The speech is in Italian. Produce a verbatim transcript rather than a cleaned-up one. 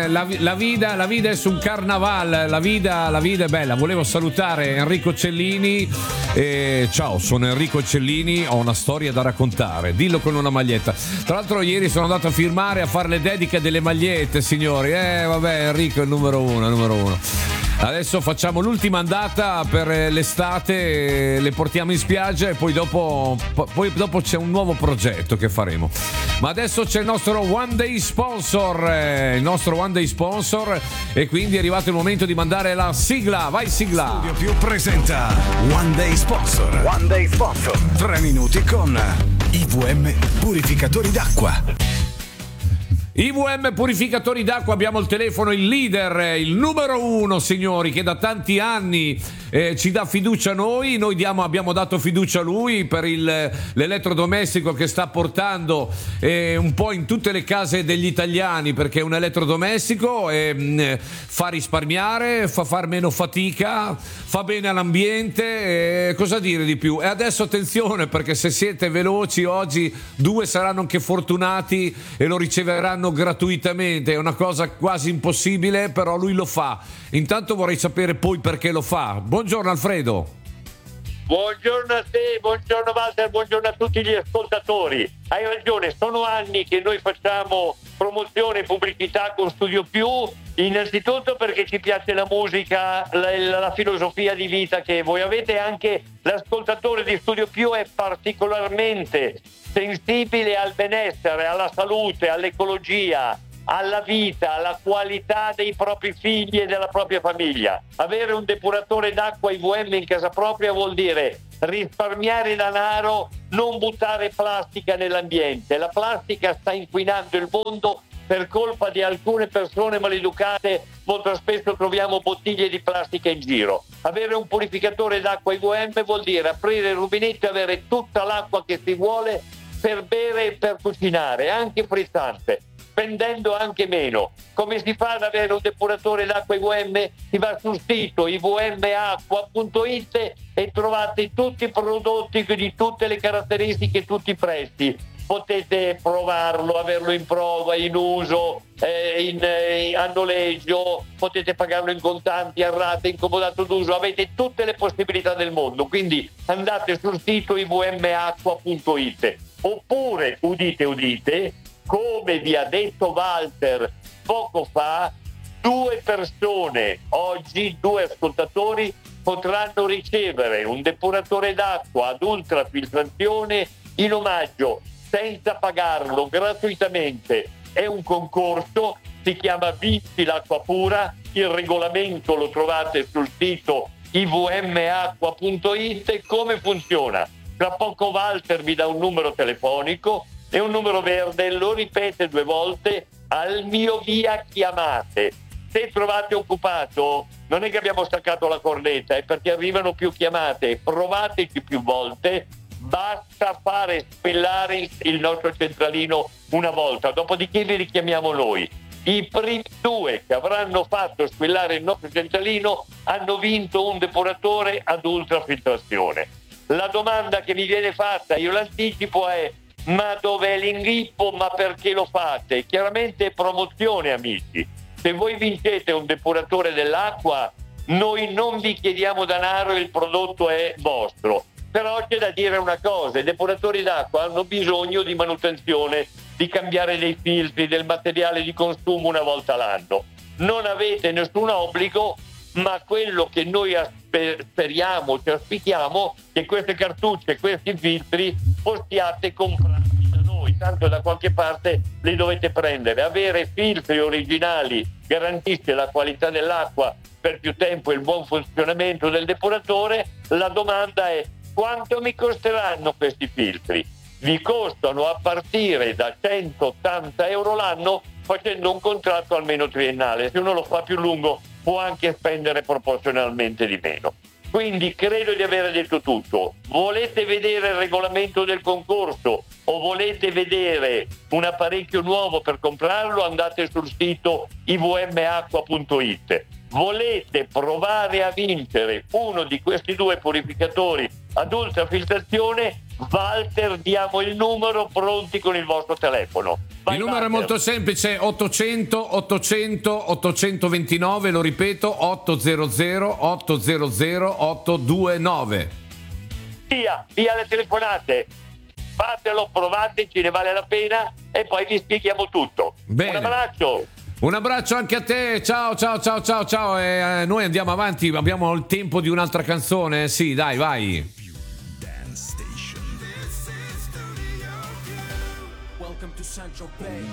la, la, vida, la vida è un carnaval, la vida, la vida è bella. Volevo salutare Enrico Cellini. Eh, ciao, sono Enrico Cellini, ho una storia da raccontare. Dillo con una maglietta. Tra l'altro ieri sono andato a firmare, a fare le dediche delle magliette, signori. Eh, vabbè, Enrico è il numero uno, il numero uno. Adesso facciamo l'ultima andata per l'estate, le portiamo in spiaggia e poi dopo, poi dopo c'è un nuovo progetto che faremo. Ma adesso c'è il nostro One Day Sponsor, il nostro One Day Sponsor, e quindi è arrivato il momento di mandare la sigla. Vai sigla! Studio Più presenta One Day Sponsor. One Day Sponsor. Tre minuti con I V M Purificatori d'acqua. I V M Purificatori d'acqua, abbiamo il telefono, il leader, il numero uno, signori, che da tanti anni eh, ci dà fiducia a noi, noi diamo, abbiamo dato fiducia a lui per il, l'elettrodomestico che sta portando eh, un po' in tutte le case degli italiani, perché è un elettrodomestico, eh, fa risparmiare, fa far meno fatica, fa bene all'ambiente, eh, cosa dire di più? E adesso attenzione, perché se siete veloci oggi due saranno anche fortunati e lo riceveranno gratuitamente. È una cosa quasi impossibile, però lui lo fa. Intanto vorrei sapere poi perché lo fa. Buongiorno Alfredo. Buongiorno a te, buongiorno Walter, buongiorno a tutti gli ascoltatori. Hai ragione, sono anni che noi facciamo promozione e pubblicità con Studio Più, innanzitutto perché ci piace la musica, la, la filosofia di vita che voi avete. Anche l'ascoltatore di Studio Più è particolarmente sensibile al benessere, alla salute, all'ecologia, alla vita, alla qualità dei propri figli e della propria famiglia. Avere un depuratore d'acqua I V M in casa propria vuol dire risparmiare denaro, non buttare plastica nell'ambiente. La plastica sta inquinando il mondo per colpa di alcune persone maleducate. Molto spesso troviamo bottiglie di plastica in giro. Avere un purificatore d'acqua I V M vuol dire aprire il rubinetto e avere tutta l'acqua che si vuole per bere e per cucinare, anche frizzante, spendendo anche meno. Come si fa ad avere un depuratore d'acqua I V M? Si va sul sito i v m acqua punto i t e trovate tutti i prodotti di tutte le caratteristiche, tutti i prezzi. Potete provarlo, averlo in prova, in uso, eh, in, eh, a noleggio, potete pagarlo in contanti, a rate, in comodato d'uso, avete tutte le possibilità del mondo. Quindi andate sul sito i v m acqua punto i t. Oppure, udite udite, come vi ha detto Walter poco fa, due persone, oggi due ascoltatori, potranno ricevere un depuratore d'acqua ad ultrafiltrazione in omaggio, senza pagarlo, gratuitamente. È un concorso, si chiama Vinci l'acqua pura, il regolamento lo trovate sul sito i v m acqua punto i t. Come funziona? Tra poco Walter vi dà un numero telefonico e un numero verde, lo ripete due volte, al mio via chiamate. Se trovate occupato, non è che abbiamo staccato la cornetta, è perché arrivano più chiamate, provateci più volte, basta fare spillare il nostro centralino una volta, dopodiché vi richiamiamo noi. I primi due che avranno fatto squillare il nostro centralino hanno vinto un depuratore ad ultrafiltrazione. La domanda che mi viene fatta, io l'anticipo, è: ma dov'è l'inghippo? Ma perché lo fate? Chiaramente è promozione, amici. Se voi vincete un depuratore dell'acqua, noi non vi chiediamo denaro, il prodotto è vostro. Però c'è da dire una cosa: i depuratori d'acqua hanno bisogno di manutenzione, di cambiare dei filtri, del materiale di consumo una volta l'anno. Non avete nessun obbligo, ma quello che noi speriamo, ci auspichiamo, che queste cartucce, questi filtri possiate comprarli da noi, tanto da qualche parte li dovete prendere. Avere filtri originali garantisce la qualità dell'acqua per più tempo e il buon funzionamento del depuratore. La domanda è: quanto mi costeranno questi filtri? Vi costano a partire da centottanta euro l'anno, facendo un contratto almeno triennale. Se uno lo fa più lungo può anche spendere proporzionalmente di meno. Quindi credo di aver detto tutto. Volete vedere il regolamento del concorso o volete vedere un apparecchio nuovo per comprarlo? Andate sul sito i v m acqua punto i t. Volete provare a vincere uno di questi due purificatori ad ultrafiltrazione? Walter, diamo il numero, pronti con il vostro telefono. Vai, il numero Walter. è molto semplice: ottocento ottocento ottocentoventinove, lo ripeto, ottocento ottocento ottocentonove. Via, via le telefonate. Fatelo, provateci, ne vale la pena e poi vi spieghiamo tutto. Bene. Un abbraccio. Un abbraccio anche a te, ciao ciao ciao ciao ciao. E, eh, noi andiamo avanti, abbiamo il tempo di un'altra canzone? Sì, dai, vai. Welcome to Central Bay.